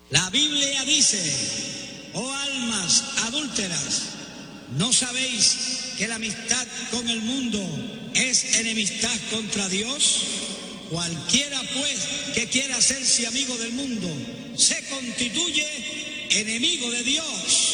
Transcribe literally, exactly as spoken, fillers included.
La Biblia dice: oh almas adúlteras, ¿no sabéis que la amistad con el mundo es enemistad contra Dios? Cualquiera pues que quiera hacerse amigo del mundo se constituye enemigo de Dios.